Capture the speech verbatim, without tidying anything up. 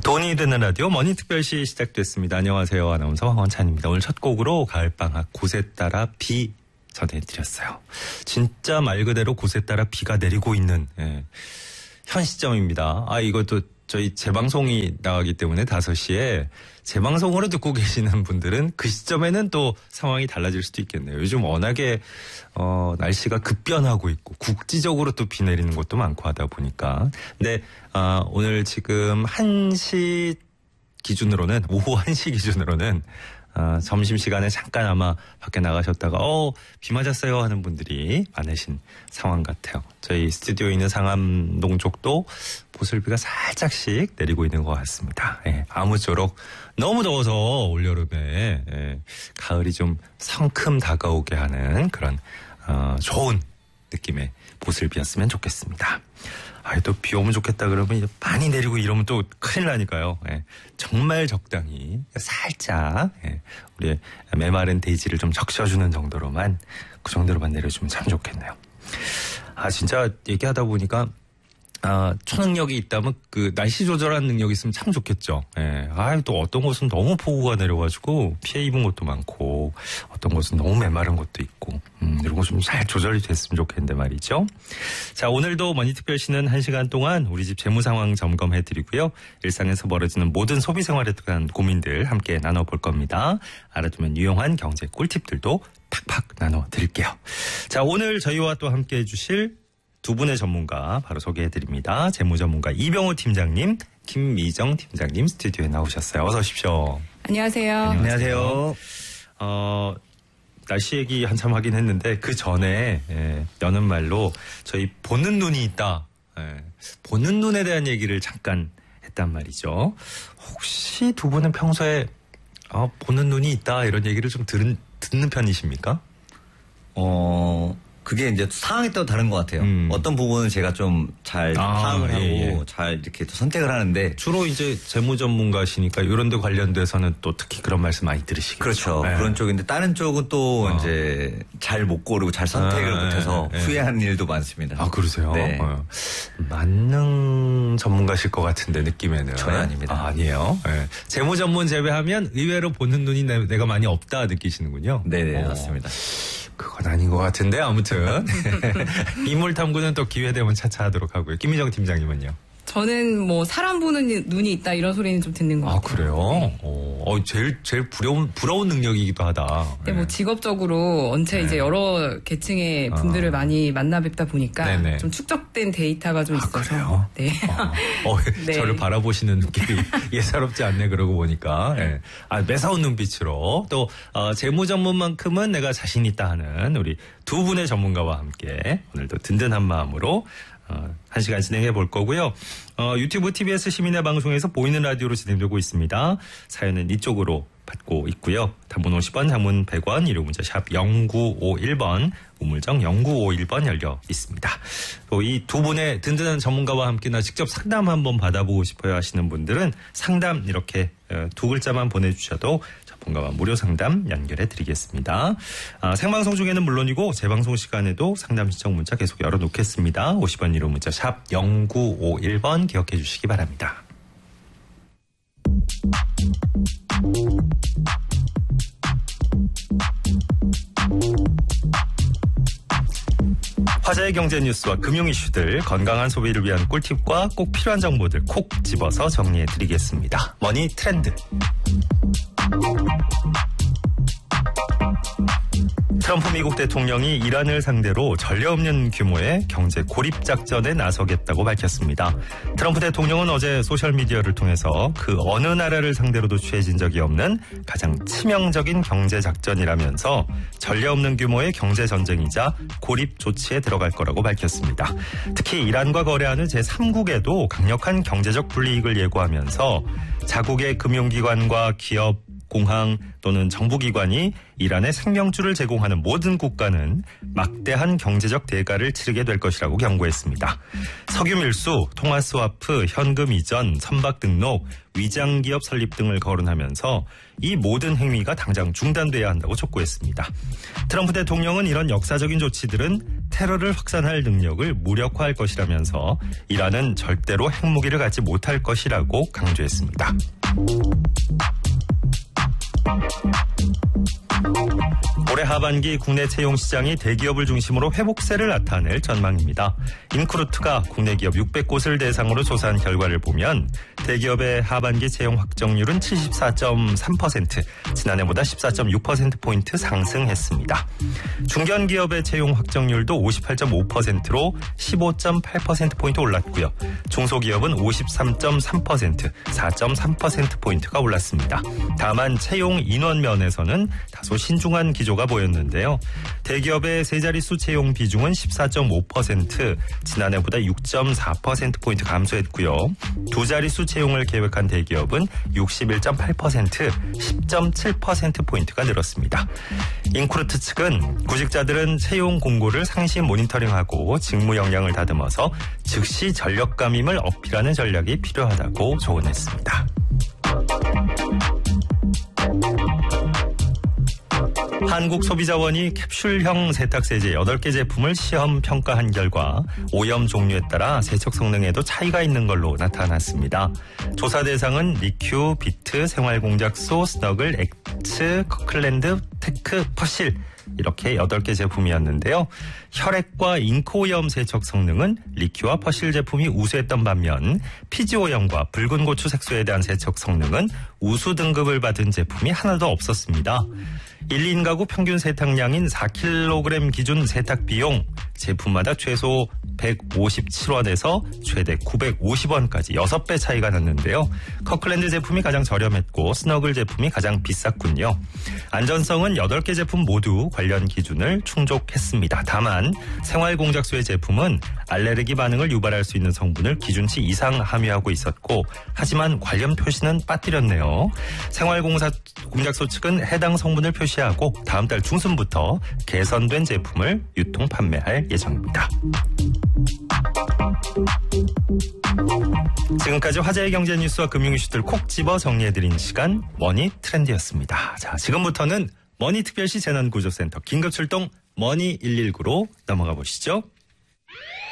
돈이 되는 라디오 머니특별시 시작됐습니다. 안녕하세요. 아나운서 황원찬입니다. 오늘 첫 곡으로 가을방학 곳에 따라 비 전해드렸어요. 진짜 말 그대로 곳에 따라 비가 내리고 있는 예, 현 시점입니다. 아 이것도 저희 재방송이 나가기 때문에 다섯 시에 재방송으로 듣고 계시는 분들은 그 시점에는 또 상황이 달라질 수도 있겠네요. 요즘 워낙에 어, 날씨가 급변하고 있고 국지적으로 또 비 내리는 곳도 많고 하다 보니까. 근데 어, 오늘 지금 한 시 기준으로는 오후 한 시 기준으로는 어, 점심시간에 잠깐 아마 밖에 나가셨다가 어, 비 맞았어요 하는 분들이 많으신 상황 같아요. 저희 스튜디오에 있는 상암동 쪽도 보슬비가 살짝씩 내리고 있는 것 같습니다. 예, 아무쪼록 너무 더워서 올여름에 예, 가을이 좀 성큼 다가오게 하는 그런 어, 좋은 느낌의 보슬비였으면 좋겠습니다. 아, 또 비 오면 좋겠다 그러면 많이 내리고 이러면 또 큰일 나니까요. 예, 정말 적당히 살짝 예, 우리의 메마른 대지를 좀 적셔주는 정도로만 그 정도로만 내려주면 참 좋겠네요. 아 진짜 얘기하다 보니까 아, 초능력이 있다면 그 날씨 조절하는 능력이 있으면 참 좋겠죠. 예. 아, 또 어떤 곳은 너무 폭우가 내려가지고 피해 입은 곳도 많고 어떤 곳은 너무 메마른 곳도 있고 음, 이런 거 좀 잘 조절이 됐으면 좋겠는데 말이죠. 자, 오늘도 머니특별시는 한 시간 동안 우리 집 재무 상황 점검해드리고요. 일상에서 벌어지는 모든 소비 생활에 대한 고민들 함께 나눠볼 겁니다. 알아두면 유용한 경제 꿀팁들도 팍팍 나눠드릴게요. 자, 오늘 저희와 또 함께 해주실 두 분의 전문가 바로 소개해드립니다. 재무전문가 이병호 팀장님, 김미정 팀장님 스튜디오에 나오셨어요. 어서 오십시오. 안녕하세요. 안녕하세요. 어, 날씨 얘기 한참 하긴 했는데 그 전에 예, 여는 말로 저희 보는 눈이 있다. 예, 보는 눈에 대한 얘기를 잠깐 했단 말이죠. 혹시 두 분은 평소에 어, 보는 눈이 있다 이런 얘기를 좀 들은, 듣는 편이십니까? 어... 그게 이제 상황에 따라 다른 것 같아요. 음. 어떤 부분은 제가 좀 잘 아, 파악을 하고 예, 예. 잘 이렇게 또 선택을 하는데 주로 이제 재무 전문가시니까 이런 데 관련돼서는 또 특히 그런 말씀 많이 들으시겠죠. 그렇죠. 네. 그런 쪽인데 다른 쪽은 또 어. 이제 잘 못 고르고 잘 선택을 아, 못해서 네, 네. 후회하는 일도 많습니다. 아 그러세요? 네. 어. 만능 전문가실 것 같은데 느낌에는 전혀 아닙니다. 아, 아니에요. 네. 재무 전문 제외하면 의외로 보는 눈이 내, 내가 많이 없다 느끼시는군요. 네네 어. 맞습니다. 그건 아닌 것 같은데 아무튼 인물 탐구는 또 기회 되면 차차 하도록 하고요. 김미정 팀장님은요? 저는 뭐 사람 보는 눈이 있다 이런 소리는 좀 듣는 것 아, 같아요. 그래요? 네. 어, 어, 제일 제일 부러운 부러운 능력이기도 하다. 근데 뭐 직업적으로 언체 네. 이제 여러 계층의 분들을 어. 많이 만나 뵙다 보니까 네네. 좀 축적된 데이터가 좀 아, 있어서. 그래요? 네. 어, 어, 네. 저를 바라보시는 눈길이 예사롭지 않네 그러고 보니까 예. 아, 매사운 눈빛으로 또 어, 재무 전문만큼은 내가 자신 있다 하는 우리 두 분의 전문가와 함께 오늘도 든든한 마음으로 어, 한 시간 진행해 볼 거고요. 어, 유튜브 티비에스 시민의 방송에서 보이는 라디오로 진행되고 있습니다. 사연은 이쪽으로 받고 있고요. 단문 오십 원, 장문 백 원, 유료 문자 샵 공구오일 번, 우물정 공구오일 번 열려 있습니다. 또 이 두 분의 든든한 전문가와 함께 나 직접 상담 한번 받아보고 싶어요 하시는 분들은 상담 이렇게 두 글자만 보내주셔도 전문가와 무료 상담 연결해 드리겠습니다. 아, 생방송 중에는 물론이고 재방송 시간에도 상담 신청 문자 계속 열어놓겠습니다. 오십 원 유료 문자 샵 공구오일 번 기억해 주시기 바랍니다. 화제의 경제 뉴스와 금융 이슈들, 건강한 소비를 위한 꿀팁과 꼭 필요한 정보들 콕 집어서 정리해 드리겠습니다. 머니 트렌드. 트럼프 미국 대통령이 이란을 상대로 전례 없는 규모의 경제 고립 작전에 나서겠다고 밝혔습니다. 트럼프 대통령은 어제 소셜미디어를 통해서 그 어느 나라를 상대로도 취해진 적이 없는 가장 치명적인 경제 작전이라면서 전례 없는 규모의 경제 전쟁이자 고립 조치에 들어갈 거라고 밝혔습니다. 특히 이란과 거래하는 제삼국에도 강력한 경제적 불이익을 예고하면서 자국의 금융기관과 기업, 공항 또는 정부기관이 이란의 생명줄을 제공하는 모든 국가는 막대한 경제적 대가를 치르게 될 것이라고 경고했습니다. 석유 밀수, 통화 스와프, 현금 이전, 선박 등록, 위장기업 설립 등을 거론하면서 이 모든 행위가 당장 중단돼야 한다고 촉구했습니다. 트럼프 대통령은 이런 역사적인 조치들은 테러를 확산할 능력을 무력화할 것이라면서 이란은 절대로 핵무기를 갖지 못할 것이라고 강조했습니다. 올해 하반기 국내 채용 시장이 대기업을 중심으로 회복세를 나타낼 전망입니다. 인크루트가 국내 기업 육백 곳을 대상으로 조사한 결과를 보면 대기업의 하반기 채용 확정률은 칠십사 점 삼 퍼센트, 지난해보다 십사 점 육 퍼센트포인트 상승했습니다. 중견기업의 채용 확정률도 오십팔 점 오 퍼센트로 십오 점 팔 퍼센트포인트 올랐고요. 중소기업은 오십삼 점 삼 퍼센트, 사 점 삼 퍼센트포인트가 올랐습니다. 다만 채용 인원 면에서는 다소 신중한 기조가 보였는데요. 대기업의 세 자릿수 채용 비중은 십사 점 오 퍼센트, 지난해보다 육 점 사 퍼센트포인트 감소했고요. 두 자릿수 채용을 계획한 대기업은 육십일 점 팔 퍼센트, 십 점 칠 퍼센트포인트가 늘었습니다. 인크루트 측은 구직자들은 채용 공고를 상시 모니터링하고 직무 역량을 다듬어서 즉시 전력감임을 어필하는 전략이 필요하다고 조언했습니다. 한국소비자원이 캡슐형 세탁세제 여덟 개 제품을 시험 평가한 결과 오염 종류에 따라 세척 성능에도 차이가 있는 걸로 나타났습니다. 조사 대상은 리큐, 비트, 생활공작소, 스너글, 엑츠, 커클랜드, 테크, 퍼실 이렇게 여덟 개 제품이었는데요. 혈액과 잉크오염 세척 성능은 리큐와 퍼실 제품이 우수했던 반면 피지오염과 붉은 고추 색소에 대한 세척 성능은 우수 등급을 받은 제품이 하나도 없었습니다. 일 인 가구 평균 세탁량인 사 킬로그램 기준 세탁 비용 제품마다 최소 백오십칠 원에서 최대 구백오십 원까지 여섯 배 차이가 났는데요. 커클랜드 제품이 가장 저렴했고 스너글 제품이 가장 비쌌군요. 안전성은 여덟 개 제품 모두 관련 기준을 충족했습니다. 다만 생활공작소의 제품은 알레르기 반응을 유발할 수 있는 성분을 기준치 이상 함유하고 있었고 하지만 관련 표시는 빠뜨렸네요. 생활공작소 측은 해당 성분을 표시하고 다음 달 중순부터 개선된 제품을 유통 판매할 예정입니다. 지금까지 화제의 경제 뉴스와 금융 이슈들 콕 집어 정리해드린 시간 머니 트렌드였습니다. 자, 지금부터는 머니특별시 재난구조센터 긴급출동 머니 일일구로 넘어가 보시죠.